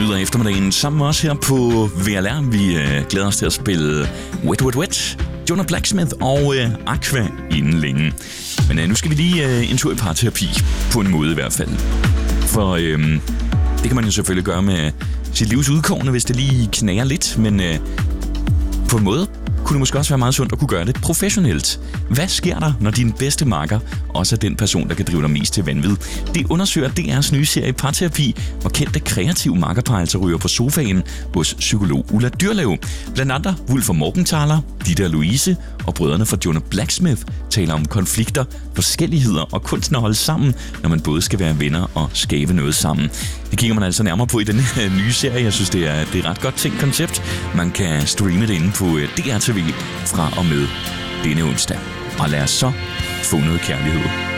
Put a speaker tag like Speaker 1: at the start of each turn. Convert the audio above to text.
Speaker 1: nyder eftermiddagen sammen med os her på VLR. Vi glæder os til at spille Wet Wet Wet, Jonah Blacksmith og Aqua inden længe. Men nu skal vi lige en tur i parterapi, på en måde i hvert fald. For det kan man jo selvfølgelig gøre med sit livs udkårne, hvis det lige knager lidt, men på en måde kunne det måske også være meget sundt at kunne gøre det professionelt. Hvad sker der, når din bedste makker også er den person, der kan drive dig mest til vanvid? Det undersøger DR's nye serie Parterapi, hvor kendte kreative makkerpar altså ryger på sofaen hos psykolog Ulla Dyrlev. Blandt andre Wulf og Morgenthaler, Ditte og Louise og brødrene fra Jonah Blacksmith taler om konflikter, forskelligheder og kunsten at holde sammen, når man både skal være venner og skabe noget sammen. Det kigger man altså nærmere på i denne nye serie. Jeg synes, det er et ret godt tænkt koncept. Man kan streame det inde på DRTV fra og med denne onsdag. Og lad os så få noget kærlighed.